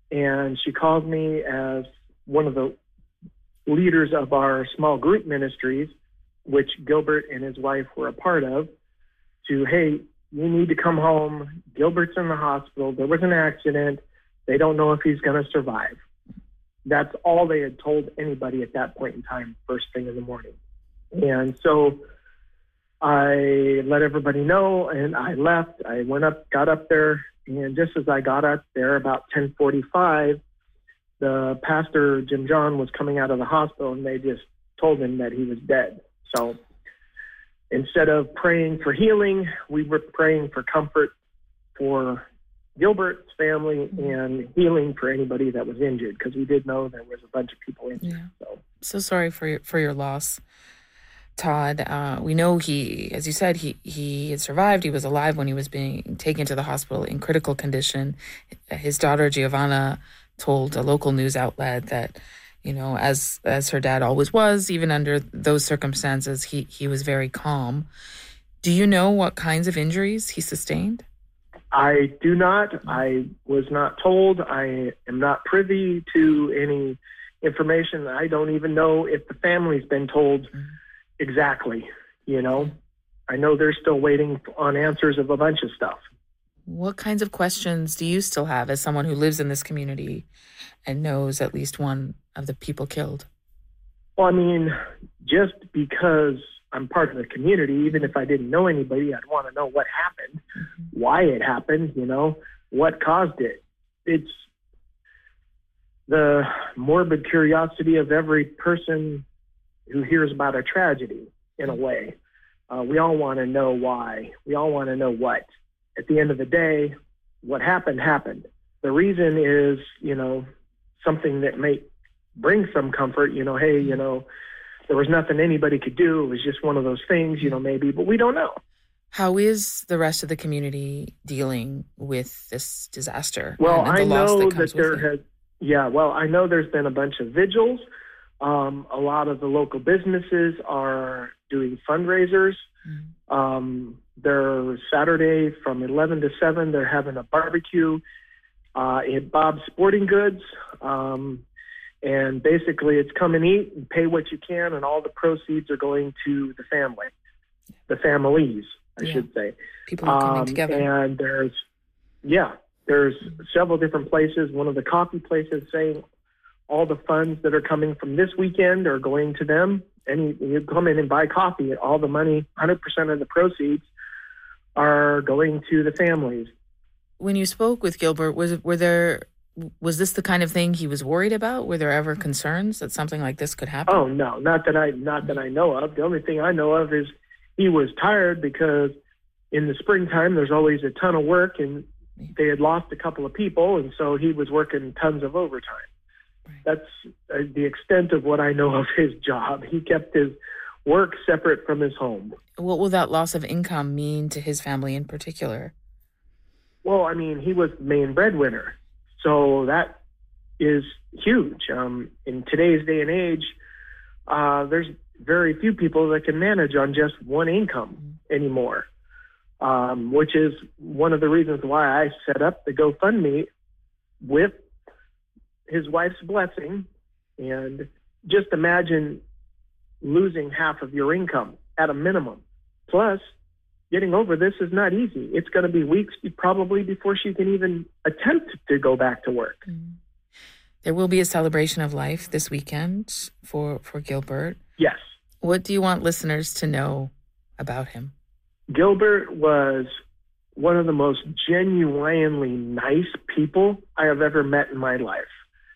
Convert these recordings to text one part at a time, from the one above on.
and she called me as one of the leaders of our small group ministries, which Gilbert and his wife were a part of, to, hey, you need to come home. Gilbert's in the hospital. There was an accident. They don't know if he's going to survive. That's all they had told anybody at that point in time, first thing in the morning. And so I let everybody know, and I left. I got up there, and just as I got up there, about 10:45, the pastor, Jim John, was coming out of the hospital, and they just told him that he was dead. So instead of praying for healing, we were praying for comfort for Gilbert's family and healing for anybody that was injured, because we did know there was a bunch of people injured. Yeah. So sorry for your loss, Todd. We know as you said, he had survived. He was alive when he was being taken to the hospital in critical condition. His daughter, Giovanna, told a local news outlet that, as her dad always was, even under those circumstances, he was very calm. Do you know what kinds of injuries he sustained? I do not. I was not told. I am not privy to any information. I don't even know if the family's been told exactly, I know they're still waiting on answers of a bunch of stuff. What kinds of questions do you still have as someone who lives in this community and knows at least one of the people killed? Well, just because I'm part of the community, even if I didn't know anybody, I'd want to know what happened, why it happened, what caused it. It's the morbid curiosity of every person who hears about a tragedy, in a way. We all want to know why. We all want to know what. At the end of the day, what happened, happened. The reason is, something that may bring some comfort, hey, there was nothing anybody could do. It was just one of those things, maybe, but we don't know. How is the rest of the community dealing with this disaster? Well, and the loss that comes with it? I know there's been a bunch of vigils. A lot of the local businesses are doing fundraisers. They're Saturday from 11 to 7. They're having a barbecue at Bob's Sporting Goods. And basically it's come and eat and pay what you can, and all the proceeds are going to the families, I should say. People are coming together. And there's several different places. One of the coffee places saying all the funds that are coming from this weekend are going to them. And you come in and buy coffee, all the money, 100% of the proceeds are going to the families. When you spoke with Gilbert, was this the kind of thing he was worried about? Were there ever concerns that something like this could happen? Oh, no, not that I know of. The only thing I know of is he was tired, because in the springtime there's always a ton of work, and they had lost a couple of people, and so he was working tons of overtime. Right. That's the extent of what I know of his job. He kept his work separate from his home. What will that loss of income mean to his family in particular? Well, he was the main breadwinner. So that is huge. In today's day and age, there's very few people that can manage on just one income anymore, which is one of the reasons why I set up the GoFundMe with his wife's blessing. And just imagine losing half of your income at a minimum. Plus, getting over this is not easy. It's going to be weeks probably before she can even attempt to go back to work. There will be a celebration of life this weekend for Gilbert. Yes. What do you want listeners to know about him? Gilbert was one of the most genuinely nice people I have ever met in my life.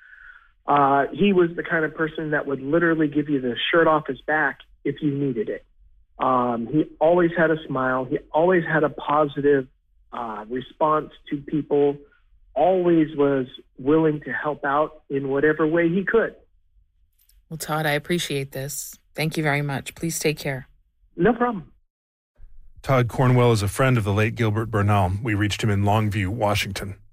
He was the kind of person that would literally give you the shirt off his back if you needed it. He always had a smile. He always had a positive response to people, always was willing to help out in whatever way he could. Well, Todd, I appreciate this. Thank you very much. Please take care. No problem. Todd Cornwell is a friend of the late Gilbert Bernal. We reached him in Longview, Washington.